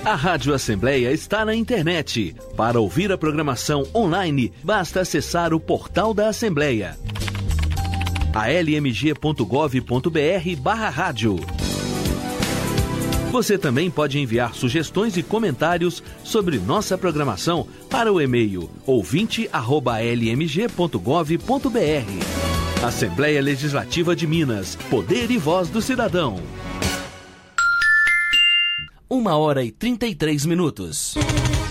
A Rádio Assembleia está na internet. Para ouvir a programação online, basta acessar o portal da Assembleia. almg.gov.br/rádio. Você também pode enviar sugestões e comentários sobre nossa programação para o e-mail ouvinte@lmg.gov.br. Assembleia Legislativa de Minas. Poder e voz do cidadão. 1h33.